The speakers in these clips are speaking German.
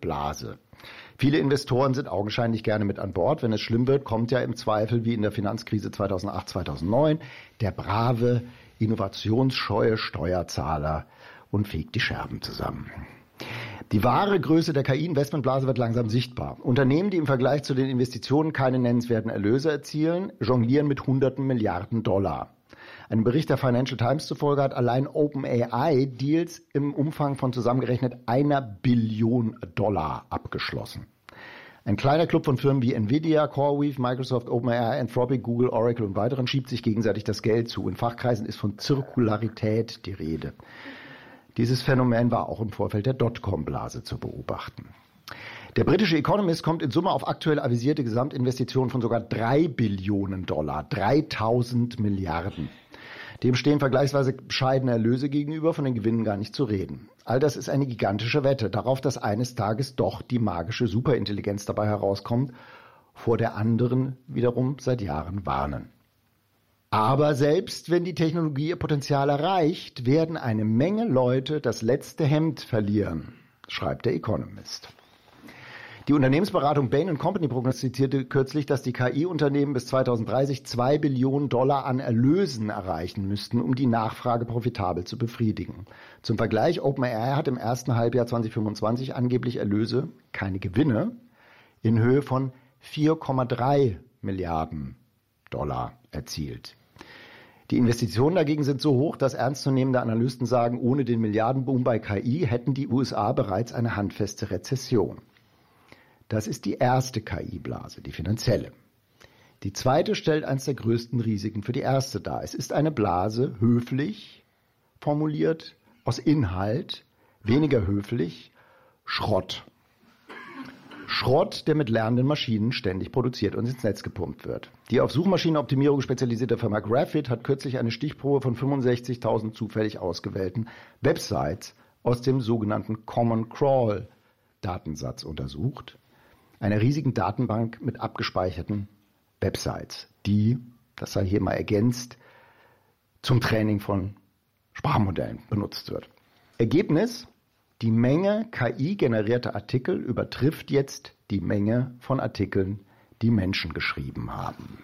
Blase. Viele Investoren sind augenscheinlich gerne mit an Bord. Wenn es schlimm wird, kommt ja im Zweifel wie in der Finanzkrise 2008, 2009 der brave, innovationsscheue Steuerzahler und fegt die Scherben zusammen. Die wahre Größe der KI-Investmentblase wird langsam sichtbar. Unternehmen, die im Vergleich zu den Investitionen keine nennenswerten Erlöse erzielen, jonglieren mit Hunderten Milliarden $. Einem Bericht der Financial Times zufolge hat allein OpenAI Deals im Umfang von zusammengerechnet $1 Billion abgeschlossen. Ein kleiner Club von Firmen wie Nvidia, CoreWeave, Microsoft, OpenAI, Anthropic, Google, Oracle und weiteren schiebt sich gegenseitig das Geld zu. In Fachkreisen ist von Zirkularität die Rede. Dieses Phänomen war auch im Vorfeld der Dotcom-Blase zu beobachten. Der britische Economist kommt in Summe auf aktuell avisierte Gesamtinvestitionen von sogar $3 Billionen, 3000 Milliarden. Dem stehen vergleichsweise bescheidene Erlöse gegenüber, von den Gewinnen gar nicht zu reden. All das ist eine gigantische Wette darauf, dass eines Tages doch die magische Superintelligenz dabei herauskommt, vor der anderen wiederum seit Jahren warnen. Aber selbst wenn die Technologie ihr Potenzial erreicht, werden eine Menge Leute das letzte Hemd verlieren, schreibt der Economist. Die Unternehmensberatung Bain & Company prognostizierte kürzlich, dass die KI-Unternehmen bis 2030 $2 Billionen an Erlösen erreichen müssten, um die Nachfrage profitabel zu befriedigen. Zum Vergleich, OpenAI hat im ersten Halbjahr 2025 angeblich Erlöse, keine Gewinne, in Höhe von $4,3 Milliarden erzielt. Die Investitionen dagegen sind so hoch, dass ernstzunehmende Analysten sagen, ohne den Milliardenboom bei KI hätten die USA bereits eine handfeste Rezession. Das ist die erste KI-Blase, die finanzielle. Die zweite stellt eines der größten Risiken für die erste dar. Es ist eine Blase, höflich formuliert, aus Inhalt, weniger höflich, Schrott. Schrott, der mit lernenden Maschinen ständig produziert und ins Netz gepumpt wird. Die auf Suchmaschinenoptimierung spezialisierte Firma Graphit hat kürzlich eine Stichprobe von 65.000 zufällig ausgewählten Websites aus dem sogenannten Common Crawl Datensatz untersucht. Einer riesigen Datenbank mit abgespeicherten Websites, die, das sei hier mal ergänzt, zum Training von Sprachmodellen benutzt wird. Ergebnis: Die Menge KI-generierter Artikel übertrifft jetzt die Menge von Artikeln, die Menschen geschrieben haben.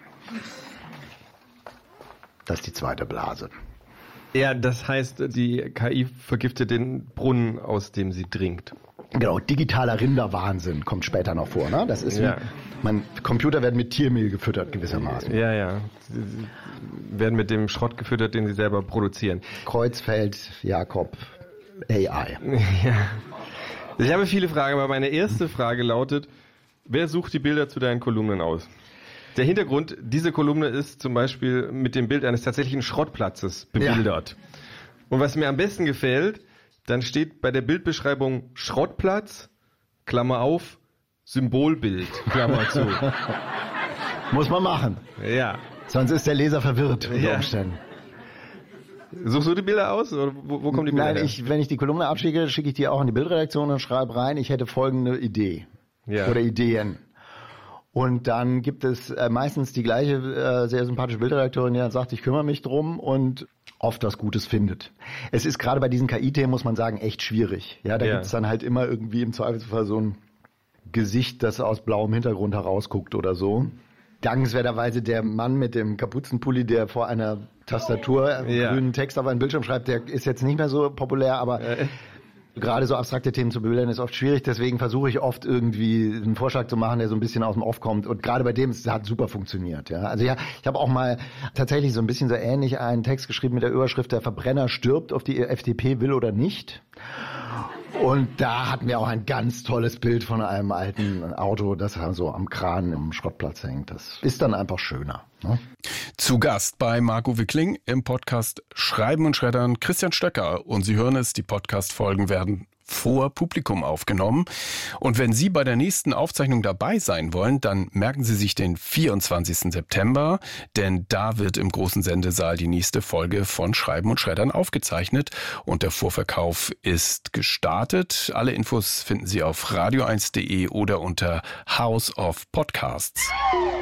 Das ist die zweite Blase. Ja, das heißt, die KI vergiftet den Brunnen, aus dem sie trinkt. Genau, digitaler Rinderwahnsinn kommt später noch vor. Ne? Das ist Computer werden mit Tiermehl gefüttert gewissermaßen. Ja. Sie werden mit dem Schrott gefüttert, den sie selber produzieren. Kreuzfeld, Jakob, AI. Ja. Ich habe viele Fragen, aber meine erste Frage lautet: Wer sucht die Bilder zu deinen Kolumnen aus? Der Hintergrund, diese Kolumne ist zum Beispiel mit dem Bild eines tatsächlichen Schrottplatzes bebildert. Ja. Und was mir am besten gefällt, dann steht bei der Bildbeschreibung Schrottplatz, Klammer auf, Symbolbild, Klammer zu. Muss man machen. Ja. Sonst ist der Leser verwirrt unter Umständen. Suchst du die Bilder aus? Oder wo kommen die Bilder her? Wenn ich die Kolumne abschicke, schicke ich die auch in die Bildredaktion und schreibe rein, ich hätte folgende Idee. Ja. Oder Ideen. Und dann gibt es meistens die gleiche sehr sympathische Bildredakteurin, die dann sagt, ich kümmere mich drum und oft was Gutes findet. Es ist gerade bei diesen KI-Themen, muss man sagen, echt schwierig. Ja, da gibt es dann halt immer irgendwie im Zweifelsfall so ein Gesicht, das aus blauem Hintergrund herausguckt oder so. Dankenswerterweise der Mann mit dem Kapuzenpulli, der vor einer Tastatur grünen Text auf einen Bildschirm schreibt, der ist jetzt nicht mehr so populär, aber gerade so abstrakte Themen zu bebildern ist oft schwierig, deswegen versuche ich oft irgendwie einen Vorschlag zu machen, der so ein bisschen aus dem Off kommt, und gerade bei dem, es hat super funktioniert. Ja. Also ja, ich habe auch mal tatsächlich so ein bisschen so ähnlich einen Text geschrieben mit der Überschrift: Der Verbrenner stirbt, ob die FDP will oder nicht. Und da hatten wir auch ein ganz tolles Bild von einem alten Auto, das so am Kran im Schrottplatz hängt. Das ist dann einfach schöner. Ne? Zu Gast bei Marco Wickling im Podcast Schreiben und Schreddern Christian Stöcker. Und Sie hören es, die Podcast-Folgen werden vor Publikum aufgenommen. Und wenn Sie bei der nächsten Aufzeichnung dabei sein wollen, dann merken Sie sich den 24. September, denn da wird im großen Sendesaal die nächste Folge von Schreiben und Schreddern aufgezeichnet und der Vorverkauf ist gestartet. Alle Infos finden Sie auf radio1.de oder unter House of Podcasts.